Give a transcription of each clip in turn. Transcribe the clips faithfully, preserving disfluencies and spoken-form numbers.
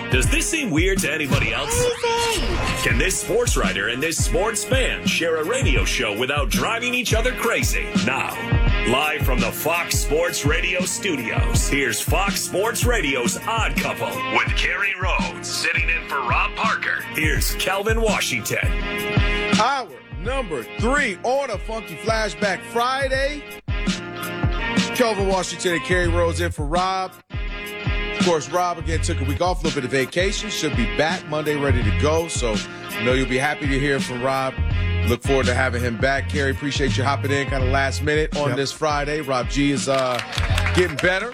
Does this seem weird to anybody else? Can this sports writer and this sports fan share a radio show without driving each other crazy? Now, live from the Fox Sports Radio studios, here's Fox Sports Radio's Odd Couple with Kerry Rhodes sitting in for Rob Parker. Here's Kelvin Washington. Hour number three on a Funky Flashback Friday. Kelvin Washington and Kerry Rhodes in for Rob. Of course, Rob again took a week off, a little bit of vacation. Should be back Monday, ready to go. So I know you'll be happy to hear from Rob. Look forward to having him back. Kerry, appreciate you hopping in kind of last minute on yep. this Friday. Rob G is uh, getting better.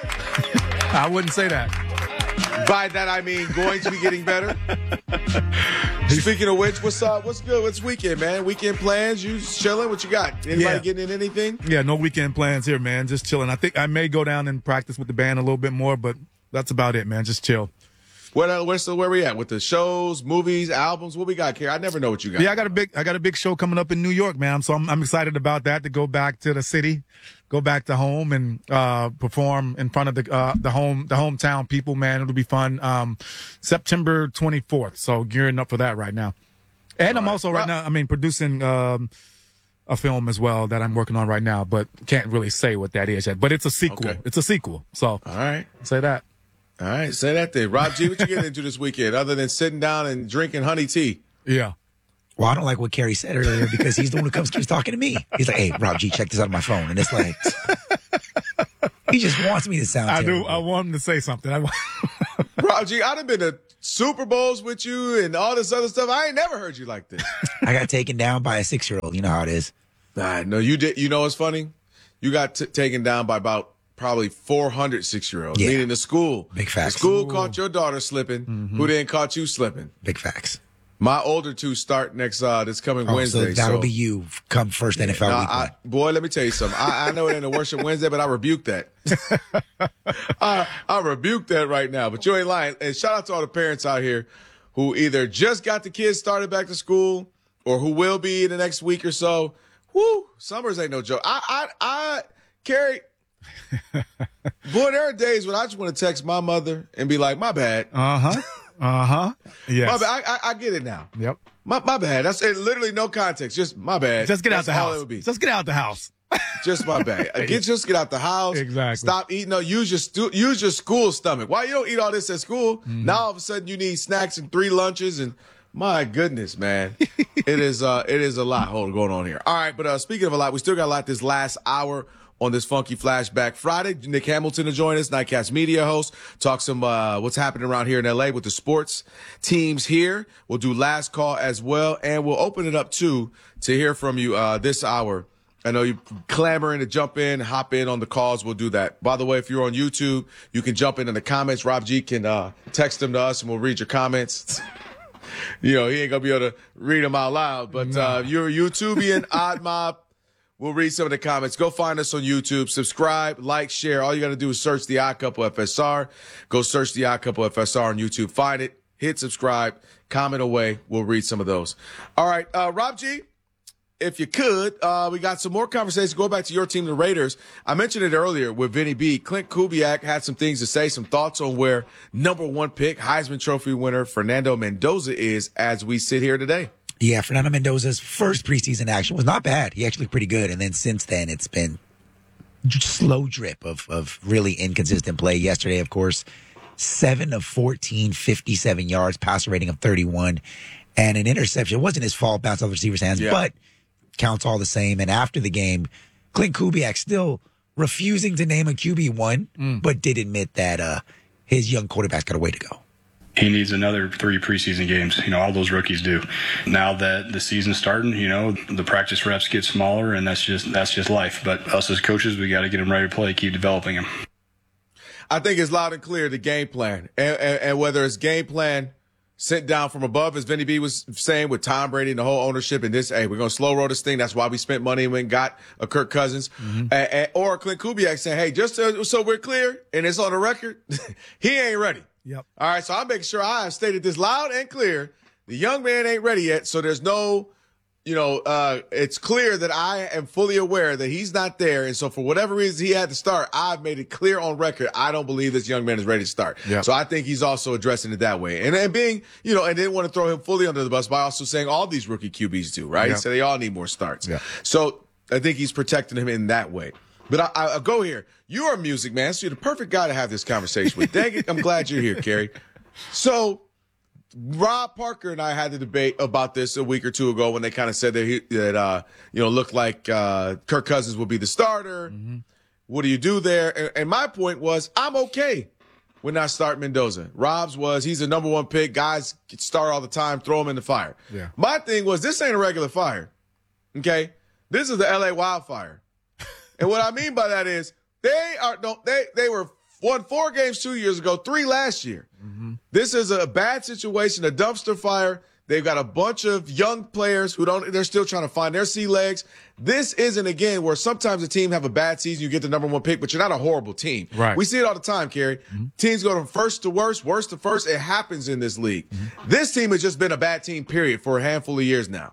I wouldn't say that. By that, I mean going to be getting better. Speaking of which, what's up? What's good? What's weekend, man? Weekend plans? You chilling? What you got? Anybody yeah. getting in anything? Yeah, no weekend plans here, man. Just chilling. I think I may go down and practice with the band a little bit more, but that's about it, man. Just chill. Where, where, so where we at with the shows, movies, albums? What we got, Kerry? I never know what you got. Yeah, I got a big, I got a big show coming up in New York, man. So I'm, I'm excited about that, to go back to the city, go back to home, and uh, perform in front of the uh, the home, the hometown people, man. It'll be fun. Um, September twenty-fourth. So gearing up for that right now. And All I'm right. also right now, I mean, producing um, a film as well that I'm working on right now, but can't really say what that is yet. But it's a sequel. Okay. It's a sequel. So all right, say that. All right, say that then. Rob G, what you getting into this weekend other than sitting down and drinking honey tea? Yeah. Well, I don't like what Kerry said earlier because he's the one who comes keeps talking to me. He's like, "Hey, Rob G, check this out on my phone," and it's like he just wants me to sound. I terrible. do. I want him to say something. I want... Rob G, I'd have been to Super Bowls with you and all this other stuff. I ain't never heard you like this. I got taken down by a six-year-old. You know how it is. Nah, no, you did. You know what's funny? You got t- taken down by about probably four hundred six-year-olds, yeah. meaning the school. Big facts. The school Ooh. caught your daughter slipping. Mm-hmm. Who then caught you slipping? Big facts. My older two start next uh this coming Oh, Wednesday. So that'll so. be you come first N F L Nah, week. I, boy, let me tell you something. I, I know it ain't a worship Wednesday, but I rebuke that. I, I rebuke that right now. But you ain't lying. And shout out to all the parents out here who either just got the kids started back to school or who will be in the next week or so. Woo, summers ain't no joke. I, I, I, Kerry, boy, there are days when I just want to text my mother and be like, my bad. Uh-huh. Uh-huh. Yes. My bad. I, I, I get it now. Yep. My, my bad. That's it, literally no context. Just my bad. Just get That's out the all house. It would be. Just get out the house. Just my bad. Get just get out the house. Exactly. Stop eating. No, use your stu- use your school stomach. Why you don't eat all this at school? Mm-hmm. Now all of a sudden you need snacks and three lunches and my goodness, man, it is uh it is a lot hold going on here. All right, but uh, speaking of a lot, we still got a lot this last hour on this Funky Flashback Friday. Nick Hamilton to join us, Nightcast media host. Talk some uh what's happening around here in L A with the sports teams here. We'll do last call as well, and we'll open it up too to hear from you uh this hour. I know you're clamoring to jump in, hop in on the calls. We'll do that. By the way, if you're on YouTube, you can jump in in the comments. Rob G can uh, text them to us, and we'll read your comments. You know, he ain't going to be able to read them out loud. But no. uh, you're a YouTubian, Odd Mob. We'll read some of the comments. Go find us on YouTube. Subscribe, like, share. All you got to do is search The Odd Couple F S R. Go search The Odd Couple F S R on YouTube. Find it. Hit subscribe. Comment away. We'll read some of those. All right, uh, Rob G. If you could, uh, we got some more conversations. Go back to your team, the Raiders. I mentioned it earlier with Vinny B. Clint Kubiak had some things to say, some thoughts on where number one pick, Heisman Trophy winner Fernando Mendoza is as we sit here today. Yeah, Fernando Mendoza's first preseason action was not bad. He actually pretty good. And then since then, it's been slow drip of, of really inconsistent play. Yesterday, of course, seven of fourteen, fifty-seven yards, passer rating of thirty-one, and an interception. It wasn't his fault, bounced off the receiver's hands, yeah. but counts all the same. And after the game, Clint Kubiak still refusing to name a Q B one, mm. but did admit that uh, his young quarterback's got a way to go. He needs another three preseason games. You know, all those rookies do. Now that the season's starting, you know, the practice reps get smaller, and that's just that's just life. But us as coaches, we got to get them ready to play, keep developing them. I think it's loud and clear, the game plan. And, and, and whether it's game plan sent down from above, as Vinny B was saying, with Tom Brady and the whole ownership and this, hey, we're going to slow roll this thing. That's why we spent money and went and got a Kirk Cousins. Mm-hmm. And, and, or Clint Kubiak saying, hey, just to, so we're clear and it's on the record, he ain't ready. Yep. All right, so I'm making sure I have stated this loud and clear. The young man ain't ready yet, so there's no you know, uh, it's clear that I am fully aware that he's not there. And so for whatever reason he had to start, I've made it clear on record, I don't believe this young man is ready to start. Yeah. So I think he's also addressing it that way. And, and being, you know, and didn't want to throw him fully under the bus by also saying all these rookie Q Bs do, right? Yeah. So they all need more starts. Yeah. So I think he's protecting him in that way. But I, I, I'll go here. You're a music man, so you're the perfect guy to have this conversation with. Dang it, I'm glad you're here, Kerry. So Rob Parker and I had the debate about this a week or two ago when they kind of said that, he, that uh, you know, looked like uh, Kirk Cousins would be the starter. Mm-hmm. What do you do there? And, and my point was, I'm okay with not starting Mendoza. Rob's was, he's a number one pick. Guys start all the time, throw him in the fire. Yeah. My thing was, this ain't a regular fire, okay? This is the L A Wildfire. And what I mean by that is, they are don't they they were won four games two years ago, three last year. Mm-hmm. This is a bad situation, a dumpster fire. They've got a bunch of young players who don't, they're still trying to find their sea legs. This isn't, again, where sometimes a team have a bad season, you get the number one pick, but you're not a horrible team. Right. We see it all the time, Kerry. Mm-hmm. Teams go from first to worst, worst to first. It happens in this league. Mm-hmm. This team has just been a bad team, period, for a handful of years now.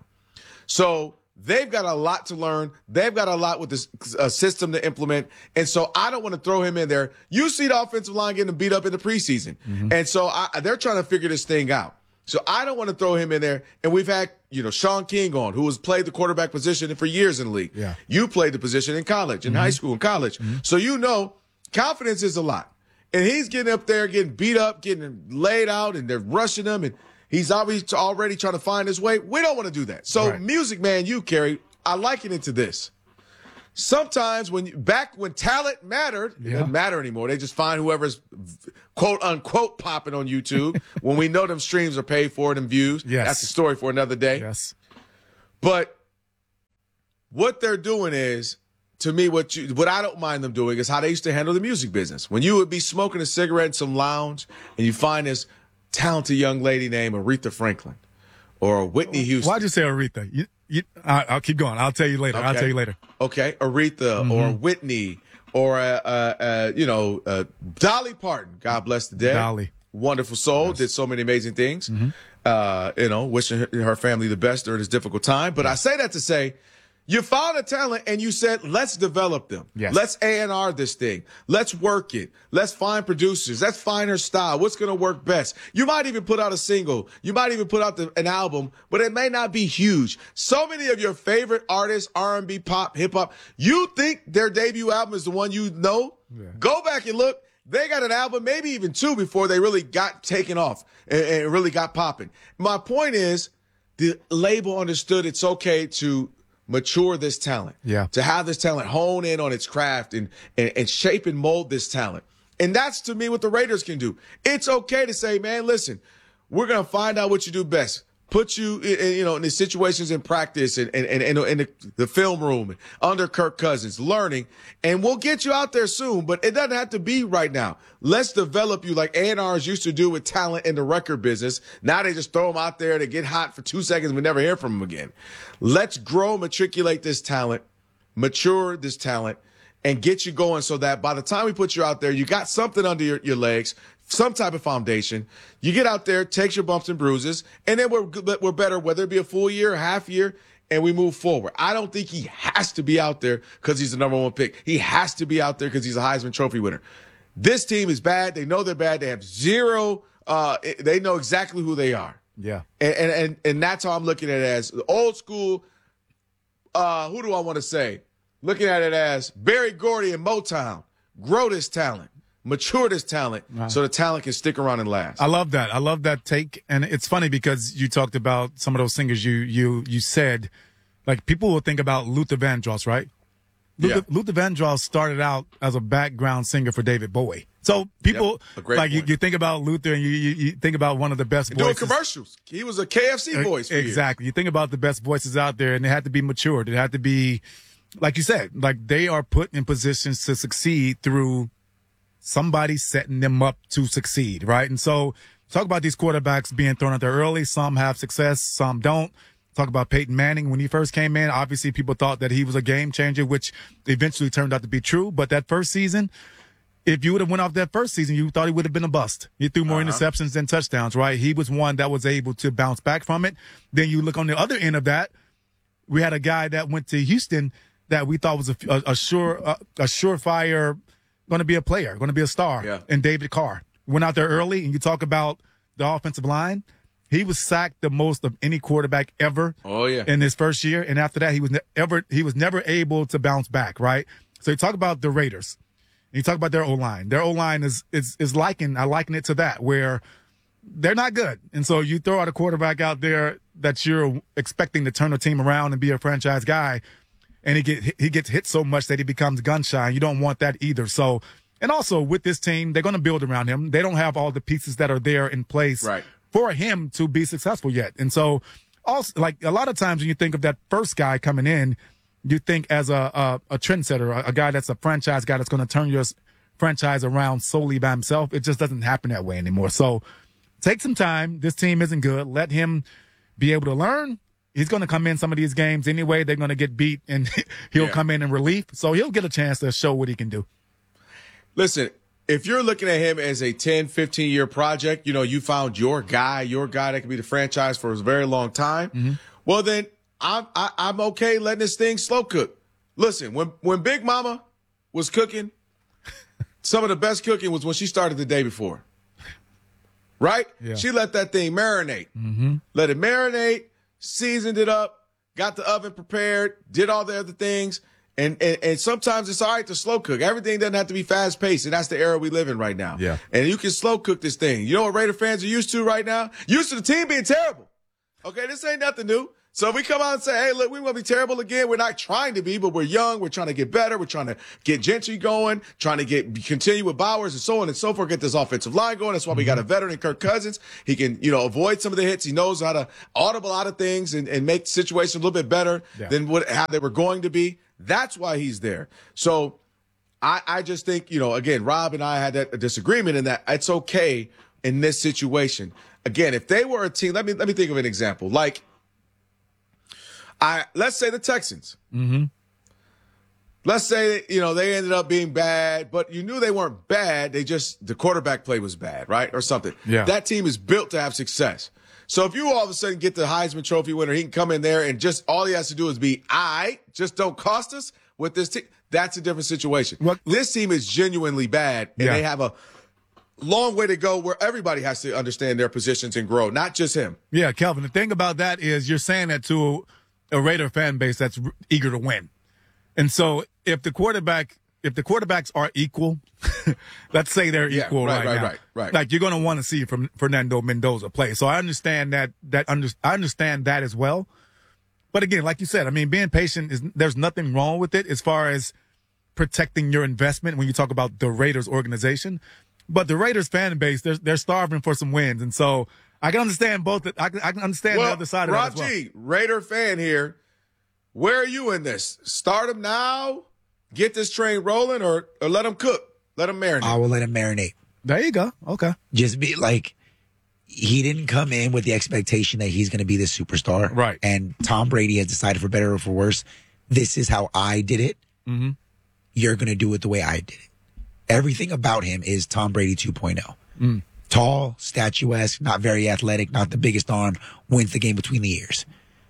So they've got a lot to learn. They've got a lot with this uh, system to implement. And so I don't want to throw him in there. You see the offensive line getting beat up in the preseason. Mm-hmm. And so I, they're trying to figure this thing out. So I don't want to throw him in there. And we've had, you know, Sean King on, who has played the quarterback position for years in the league. Yeah. You played the position in college, in mm-hmm. high school and college. Mm-hmm. So you know, confidence is a lot. And he's getting up there, getting beat up, getting laid out, and they're rushing him. And he's already, already trying to find his way. We don't want to do that. So right. Music man, you, Kerry, I liken it to this. Sometimes when you, back when talent mattered, yeah. it doesn't matter anymore. They just find whoever's quote unquote popping on YouTube when we know them streams are paid for it and views. Yes. That's a story for another day. Yes. But what they're doing is, to me, what you what I don't mind them doing is how they used to handle the music business. When you would be smoking a cigarette in some lounge and you find this talented young lady named Aretha Franklin or Whitney Houston. Why'd you say Aretha? You, you, I, I'll keep going. I'll tell you later. Okay. I'll tell you later. Okay, Aretha mm-hmm. or Whitney or, uh, uh, uh, you know, uh, Dolly Parton. God bless the dead. Dolly. Wonderful soul. Yes. Did so many amazing things. Mm-hmm. Uh, you know, wishing her, her family the best during this difficult time. But yeah. I say that to say, you found a talent and you said, let's develop them. Yes. Let's A and R this thing. Let's work it. Let's find producers. Let's find her style. What's going to work best? You might even put out a single. You might even put out the, an album, but it may not be huge. So many of your favorite artists, R and B, pop, hip hop, you think their debut album is the one you know? Yeah. Go back and look. They got an album, maybe even two before they really got taken off and, and really got popping. My point is the label understood it's okay to mature this talent, yeah. to have this talent hone in on its craft and, and, and shape and mold this talent. And that's, to me, what the Raiders can do. It's okay to say, man, listen, we're going to find out what you do best. Put you in, you know, in the situations in practice and in, and, and, and the, the film room and under Kirk Cousins, learning, and we'll get you out there soon, but it doesn't have to be right now. Let's develop you like A and R's used to do with talent in the record business. Now they just throw them out there to get hot for two seconds and we never hear from them again. Let's grow, matriculate this talent, mature this talent, and get you going so that by the time we put you out there, you got something under your, your legs, some type of foundation. You get out there, takes your bumps and bruises, and then we're we're better, whether it be a full year, a half year, and we move forward. I don't think he has to be out there because he's the number one pick. He has to be out there because he's a Heisman Trophy winner. This team is bad. They know they're bad. They have zero. Uh, they know exactly who they are. Yeah, and and and, and that's how I'm looking at it as the old school. Uh, who do I want to say? Looking at it as Berry Gordy and Motown. Grow this talent. Mature this talent wow. so the talent can stick around and last. I love that. I love that take. And it's funny because you talked about some of those singers you you you said, like people will think about Luther Vandross, right? Luther, yeah. Luther Vandross started out as a background singer for David Bowie. So people, yep, like you, you think about Luther and you, you, you think about one of the best voices. Doing commercials. He was a K F C voice for Exactly. years. You think about the best voices out there and they had to be matured. It had to be, like you said, like they are put in positions to succeed through somebody setting them up to succeed, right? And so talk about these quarterbacks being thrown out there early. Some have success, some don't. Talk about Peyton Manning. When he first came in, obviously people thought that he was a game changer, which eventually turned out to be true. But that first season, if you would have went off that first season, you thought he would have been a bust. He threw more uh-huh. interceptions than touchdowns, right? He was one that was able to bounce back from it. Then you look on the other end of that, we had a guy that went to Houston that we thought was a, a, a sure a, a surefire going to be a player, going to be a star. Yeah. And David Carr went out there early, and you talk about the offensive line. He was sacked the most of any quarterback ever. Oh yeah. In his first year, and after that, he was ne- ever he was never able to bounce back. Right. So you talk about the Raiders, and you talk about their O line. Their O line is is is liken I liken it to that, where they're not good, and so you throw out a quarterback out there that you're expecting to turn the team around and be a franchise guy, and he get he gets hit so much that he becomes gun shy. You don't want that either. So, and also with this team, they're going to build around him. They don't have all the pieces that are there in place right. for him to be successful yet. And so, also, like a lot of times when you think of that first guy coming in, you think as a a, a trendsetter, a, a guy that's a franchise guy that's going to turn your franchise around solely by himself. It just doesn't happen that way anymore. So, take some time. This team isn't good. Let him be able to learn. He's going to come in some of these games anyway. They're going to get beat, and he'll yeah. come in in relief. So he'll get a chance to show what he can do. Listen, if you're looking at him as a ten, fifteen-year project, you know, you found your guy, your guy that could be the franchise for a very long time, mm-hmm. well, then I'm, I, I'm okay letting this thing slow cook. Listen, when, when Big Mama was cooking, some of the best cooking was when she started the day before. Right? Yeah. She let that thing marinate. Mm-hmm. Let it marinate, seasoned it up, got the oven prepared, did all the other things. And, and and sometimes it's all right to slow cook. Everything doesn't have to be fast paced, and that's the era we live in right now. Yeah. And you can slow cook this thing. You know what Raider fans are used to right now? Used to the team being terrible. Okay, this ain't nothing new. So if we come out and say, hey, look, we want to be terrible again. We're not trying to be, but we're young. We're trying to get better. We're trying to get Gentry going, trying to get continue with Bowers and so on and so forth, get this offensive line going. That's why we got a veteran in Kirk Cousins. He can, you know, avoid some of the hits. He knows how to audible out of things and, and make the situation a little bit better yeah. than what how they were going to be. That's why he's there. So I, I just think, you know, again, Rob and I had that disagreement in that it's okay in this situation. Again, if they were a team, let me let me think of an example. Like, I let's say the Texans. Mm-hmm. Let's say, you know, they ended up being bad, but you knew they weren't bad. They just, the quarterback play was bad, right? Or something. Yeah. That team is built to have success. So if you all of a sudden get the Heisman Trophy winner, he can come in there and just all he has to do is be, all right, just don't cost us with this team. That's a different situation. What? This team is genuinely bad, and Yeah. they have a long way to go where everybody has to understand their positions and grow, not just him. Yeah, Kelvin, the thing about that is you're saying that to a Raider fan base that's r- eager to win. And so if the quarterback, if the quarterbacks are equal, let's say they're Yeah, equal right, right, right, now. right, right. Like you're going to want to see from Fernando Mendoza play. So I understand that, that under, I understand that as well. But again, like you said, I mean, being patient is, there's nothing wrong with it as far as protecting your investment when you talk about the Raiders organization. But the Raiders fan base, they're, they're starving for some wins. And so I can understand both. I can, I can understand well, the other side of Rob that as well. G, Raider fan here. Where are you in this? Start him now, get this train rolling, or, or let him cook, let him marinate. I will let him marinate. There you go. Okay. Just be like, he didn't come in with the expectation that he's going to be the superstar. Right. And Tom Brady has decided, for better or for worse, this is how I did it. Mm-hmm. You're going to do it the way I did it. Everything about him is Tom Brady two point oh. Mm. Tall, statuesque, not very athletic, not the biggest arm, wins the game between the ears.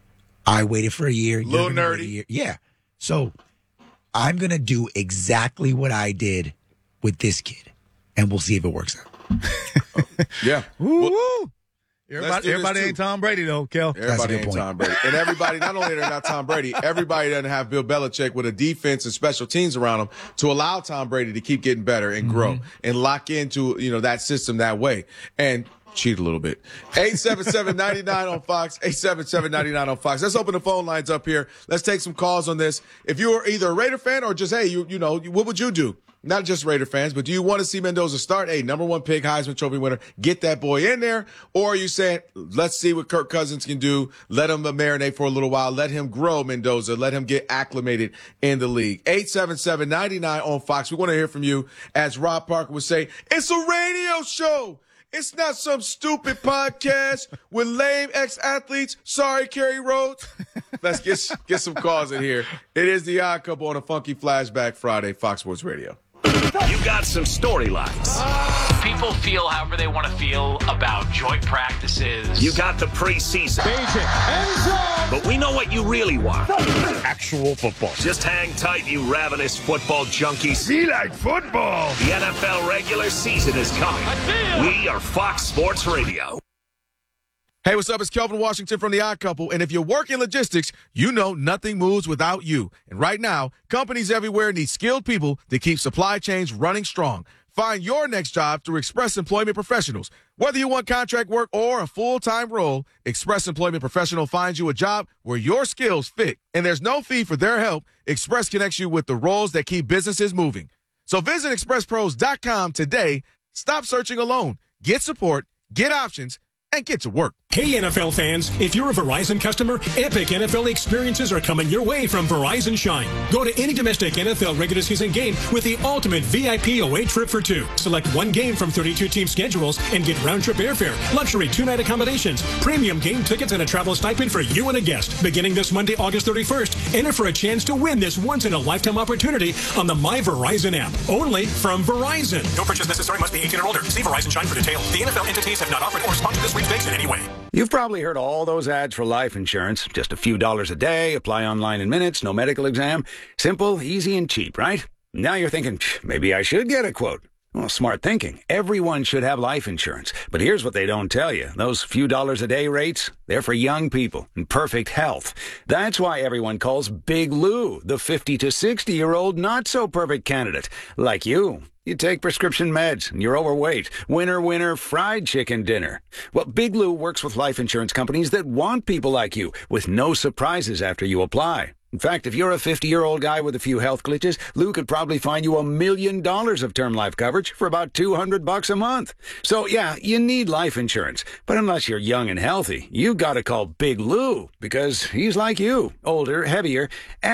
I waited for a year. Little You're gonna wait nerdy. a year. Yeah. So I'm going to do exactly what I did with this kid, and we'll see if it works out. Yeah. Woo, Well, woo. let's Everybody, do this everybody too. ain't Tom Brady, though, Kel. That's a Everybody good ain't point. Tom Brady. And everybody, not only they're not Tom Brady, everybody doesn't have Bill Belichick with a defense and special teams around him to allow Tom Brady to keep getting better and grow and lock into, you know, that system that way and cheat a little bit. eight seven seven, nine nine on Fox, eight seven seven, nine nine on Fox. Let's open the phone lines up here. Let's take some calls on this. If you are either a Raider fan or just, hey, you, you know, what would you do? Not just Raider fans, but do you want to see Mendoza start? Hey, number one pick, Heisman Trophy winner, get that boy in there. Or are you saying, let's see what Kirk Cousins can do. Let him marinate for a little while. Let him grow, Mendoza. Let him get acclimated in the league. eight seven seven, nine nine on Fox. We want to hear from you. As Rob Parker would say, it's a radio show. It's not some stupid podcast with lame ex-athletes. Sorry, Kerry Rhodes. Let's get, get some calls in here. It is the Odd Couple on a Funky Flashback Friday, Fox Sports Radio. You got some storylines. People feel however they want to feel about joint practices. You got the preseason. But we know what you really want. Actual football. Just hang tight, you ravenous football junkies. We like football. The N F L regular season is coming. We are Fox Sports Radio. Hey, what's up? It's Kelvin Washington from The Odd Couple. And if you work in logistics, you know nothing moves without you. And right now, companies everywhere need skilled people to keep supply chains running strong. Find your next job through Express Employment Professionals. Whether you want contract work or a full-time role, Express Employment Professional finds you a job where your skills fit. And there's no fee for their help. Express connects you with the roles that keep businesses moving. So visit express pros dot com today. Stop searching alone. Get support, get options, and get to work. Hey, N F L fans, if you're a Verizon customer, epic N F L experiences are coming your way from Verizon Shine. Go to any domestic N F L regular season game with the ultimate V I P away trip for two. Select one game from thirty-two team schedules and get round-trip airfare, luxury two-night accommodations, premium game tickets, and a travel stipend for you and a guest. Beginning this Monday, August thirty-first, enter for a chance to win this once-in-a-lifetime opportunity on the My Verizon app. Only from Verizon. No purchase necessary. Must be eighteen or older. See Verizon Shine for details. The N F L entities have not offered or sponsored this sweepstakes in any way. You've probably heard all those ads for life insurance. Just a few dollars a day, apply online in minutes, no medical exam. Simple, easy, and cheap, right? Now you're thinking, maybe I should get a quote. Well, smart thinking. Everyone should have life insurance. But here's what they don't tell you. Those few dollars a day rates, they're for young people in perfect health. That's why everyone calls Big Lou the fifty to sixty-year-old not-so-perfect candidate, like you. You take prescription meds, and you're overweight. Winner, winner, fried chicken dinner. Well, Big Lou works with life insurance companies that want people like you, with no surprises after you apply. In fact, if you're a fifty-year-old guy with a few health glitches, Lou could probably find you a million dollars of term life coverage for about two hundred bucks a month. So, yeah, you need life insurance. But unless you're young and healthy, you gotta call Big Lou, because he's like you, older, heavier, and